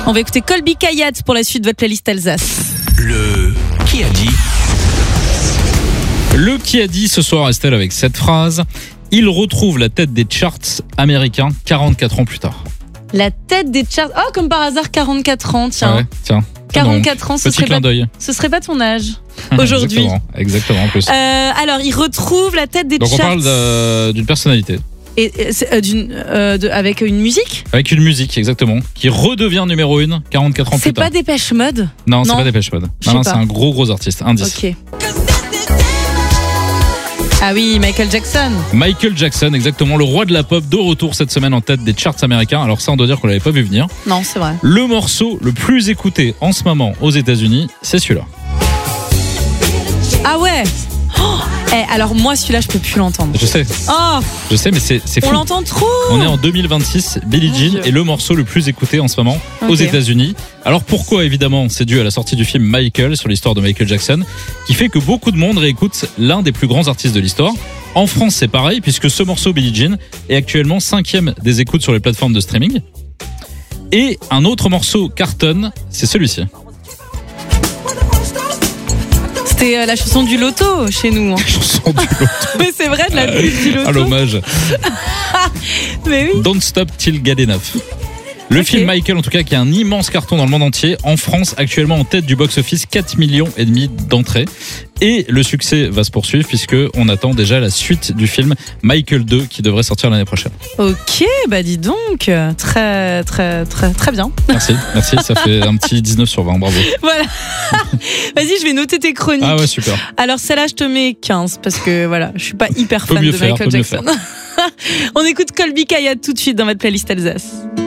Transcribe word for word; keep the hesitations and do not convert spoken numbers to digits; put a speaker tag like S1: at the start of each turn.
S1: On va écouter Colby Kayat pour la suite de votre playlist Alsace.
S2: Le qui a dit
S3: Le qui a dit ce soir, Estelle, avec cette phrase. Il retrouve la tête des charts américains quarante-quatre ans plus tard.
S1: La tête des charts. Oh, comme par hasard, quarante-quatre ans, tiens.
S3: Ouais, tiens.
S1: quarante-quatre ans, ce
S3: Petit
S1: serait,
S3: clin
S1: pas,
S3: d'œil.
S1: ce serait pas ton âge aujourd'hui.
S3: Exactement, exactement en plus.
S1: Euh, alors, il retrouve la tête des
S3: Donc
S1: charts.
S3: on parle de- d'une personnalité.
S1: Et, et, c'est, euh, d'une, euh, de, avec une musique.
S3: Avec une musique, exactement, qui redevient numéro une quarante-quatre ans
S1: C'est
S3: plus tard.
S1: pas Dépêche Mode.
S3: Non, c'est
S1: Non.
S3: pas Dépêche Mode.
S1: Je
S3: Non, non,
S1: sais
S3: c'est
S1: pas.
S3: un gros gros artiste. Indice.
S1: Ok. Ah oui, Michael Jackson.
S3: Michael Jackson, exactement, le roi de la pop, de retour cette semaine en tête des charts américains. Alors ça, on doit dire qu'on l'avait pas vu venir.
S1: Non, c'est vrai.
S3: Le morceau le plus écouté en ce moment aux États-Unis, c'est celui-là.
S1: Ah ouais. Oh, eh, alors moi, celui-là, je peux plus l'entendre.
S3: Je sais,
S1: Oh,
S3: je sais, mais c'est c'est
S1: on
S3: fou.
S1: l'entend trop.
S3: On est en deux mille vingt-six, Billie
S1: Mon
S3: Jean
S1: Dieu.
S3: est le morceau le plus écouté en ce moment aux
S1: Ok.
S3: États-Unis. Alors pourquoi? Évidemment, c'est dû à la sortie du film Michael sur l'histoire de Michael Jackson, qui fait que beaucoup de monde réécoute l'un des plus grands artistes de l'histoire. En France, c'est pareil, puisque ce morceau Billie Jean est actuellement cinquième des écoutes sur les plateformes de streaming. Et un autre morceau cartonne, c'est celui-ci.
S1: C'était euh, la chanson du loto chez nous. hein.
S3: Chanson du lot.
S1: Mais c'est vrai, de la pub du loto.
S3: À l'hommage.
S1: Mais oui.
S3: Don't Stop Till Get Enough. Le
S1: Ok.
S3: film Michael, en tout cas, qui a un immense carton dans le monde entier. En France, actuellement en tête du box-office, quatre millions et demi d'entrées. Et le succès va se poursuivre puisque on attend déjà la suite du film Michael deux qui devrait sortir l'année prochaine.
S1: Ok, bah dis donc, très très très très bien.
S3: Merci, merci, ça fait un petit dix-neuf sur vingt, bravo.
S1: Voilà. Vas-y, je vais noter tes chroniques.
S3: Ah ouais, super.
S1: Alors celle-là, je te mets quinze parce que voilà, je suis pas hyper
S3: Peut
S1: fan
S3: mieux
S1: de
S3: faire,
S1: Michael
S3: peut mieux
S1: Jackson. On écoute Colby Kayat tout de suite dans votre playlist Alsace.